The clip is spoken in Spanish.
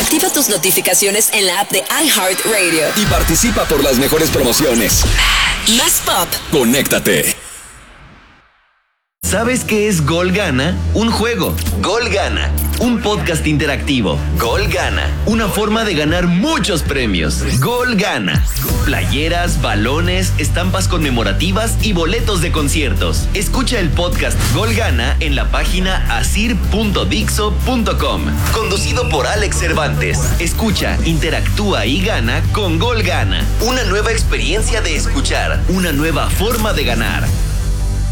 Activa tus notificaciones en la app de iHeartRadio. Y participa por las mejores promociones. Más pop. Conéctate. ¿Sabes qué es Gol Gana? Un juego. Gol Gana. Un podcast interactivo. Gol Gana. Una forma de ganar muchos premios. Gol Gana. Playeras, balones, estampas conmemorativas y boletos de conciertos. Escucha el podcast Gol Gana en la página asir.dixo.com. Conducido por Alex Cervantes. Escucha, interactúa y gana con Gol Gana. Una nueva experiencia de escuchar. Una nueva forma de ganar.